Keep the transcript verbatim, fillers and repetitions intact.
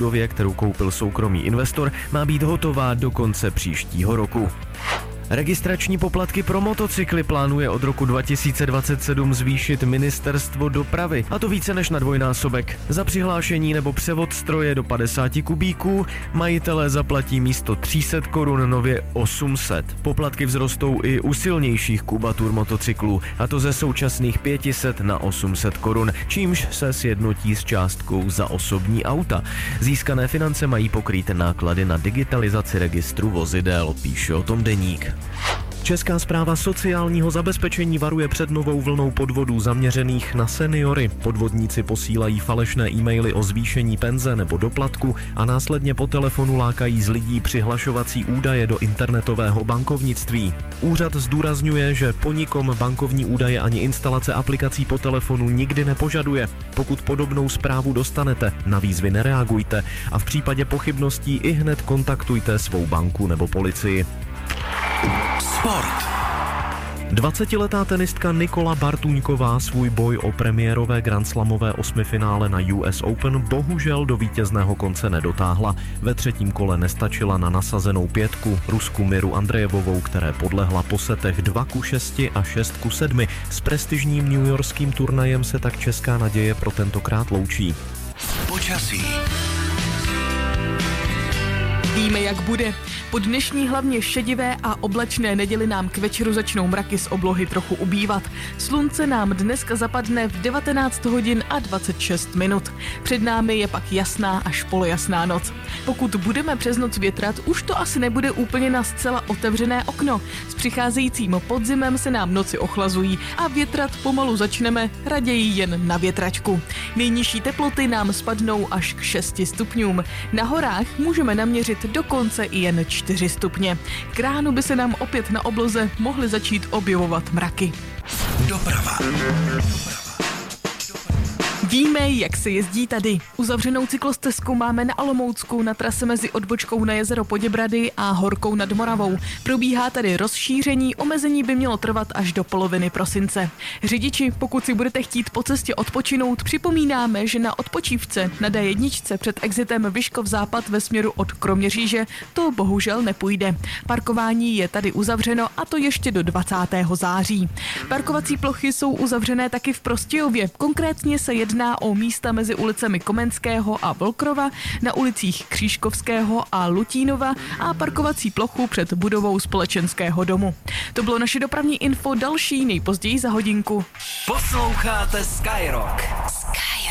budově, kterou koupil soukromý investor, má být hotová do konce příštího roku. Registrační poplatky pro motocykly plánuje od roku dva tisíce dvacet sedm zvýšit Ministerstvo dopravy, a to více než na dvojnásobek. Za přihlášení nebo převod stroje do padesát kubíků majitelé zaplatí místo tři sta korun nově osm set. Poplatky vzrostou i u silnějších kubatur motocyklů, a to ze současných pět set na osm set korun, čímž se sjednotí s částkou za osobní auta. Získané finance mají pokrýt náklady na digitalizaci registru vozidel, píše o tom Deník. Česká správa sociálního zabezpečení varuje před novou vlnou podvodů zaměřených na seniory. Podvodníci posílají falešné e-maily o zvýšení penze nebo doplatku a následně po telefonu lákají z lidí přihlašovací údaje do internetového bankovnictví. Úřad zdůrazňuje, že po nikom bankovní údaje ani instalace aplikací po telefonu nikdy nepožaduje. Pokud podobnou zprávu dostanete, na výzvy nereagujte a v případě pochybností ihned kontaktujte svou banku nebo policii. Sport. dvacetiletá tenistka Nikola Bartuňková svůj boj o premiérové grandslamové osmifinále na U S Open bohužel do vítězného konce nedotáhla. Ve třetím kole nestačila na nasazenou pětku Rusku Miru Andrejevovou, které podlehla po setech dva ku šesti a šest ku sedmi. S prestižním newyorským turnajem se tak česká naděje pro tentokrát loučí. Počasí. Víme, jak bude. Po dnešní hlavně šedivé a oblačné neděli nám k večeru začnou mraky z oblohy trochu ubývat. Slunce nám dneska zapadne v devatenáct hodin a dvacet šest minut. Před námi je pak jasná až polojasná noc. Pokud budeme přes noc větrat, už to asi nebude úplně na zcela otevřené okno. S přicházejícím podzimem se nám noci ochlazují a větrat pomalu začneme, raději jen na větračku. Nejnižší teploty nám spadnou až k šesti stupňům. Na horách můžeme naměřit dokonce i jen čtyři stupně. K ránu by se nám opět na obloze mohly začít objevovat mraky. Doprava. Víme, jak se jezdí tady. Uzavřenou cyklostezku máme na Olomoucku na trase mezi odbočkou na jezero Poděbrady a Horkou nad Moravou. Probíhá tady rozšíření, omezení by mělo trvat až do poloviny prosince. Řidiči, pokud si budete chtít po cestě odpočinout, připomínáme, že na odpočívce na D jedna před exitem Vyškov Západ ve směru od Kroměříže to bohužel nepůjde. Parkování je tady uzavřeno, a to ještě do dvacátého září. Parkovací plochy jsou uzavřené taky v Prostějově. Konkrétně se jedná o místa mezi ulicemi Komenského a Volkrova, na ulicích Křížkovského a Lutínova a parkovací plochu před budovou Společenského domu. To bylo naše dopravní info, další nejpozději za hodinku. Posloucháte Skyrock. Skyrock.